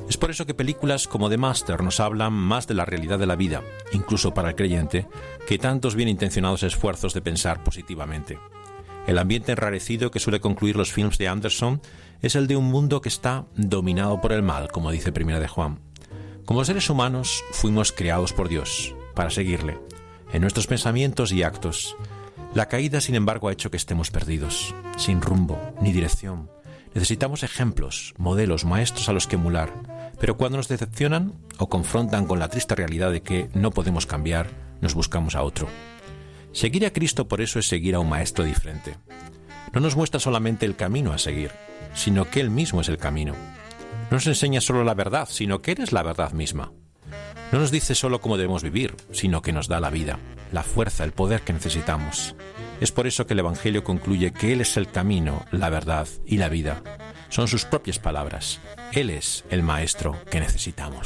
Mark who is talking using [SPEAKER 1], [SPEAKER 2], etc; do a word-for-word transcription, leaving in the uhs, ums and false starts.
[SPEAKER 1] Es por eso que películas como The Master nos hablan más de la realidad de la vida, incluso para el creyente, que tantos bien intencionados esfuerzos de pensar positivamente. El ambiente enrarecido que suele concluir los films de Anderson es el de un mundo que está dominado por el mal, como dice Primera de Juan. Como seres humanos fuimos creados por Dios, para seguirle, en nuestros pensamientos y actos. La caída, sin embargo, ha hecho que estemos perdidos, sin rumbo ni dirección. Necesitamos ejemplos, modelos, maestros a los que emular, pero cuando nos decepcionan o confrontan con la triste realidad de que no podemos cambiar, nos buscamos a otro. Seguir a Cristo por eso es seguir a un maestro diferente. No nos muestra solamente el camino a seguir, sino que Él mismo es el camino. No nos enseña solo la verdad, sino que Él es la verdad misma. No nos dice solo cómo debemos vivir, sino que nos da la vida, la fuerza, el poder que necesitamos. Es por eso que el Evangelio concluye que Él es el camino, la verdad y la vida. Son sus propias palabras. Él es el Maestro que necesitamos.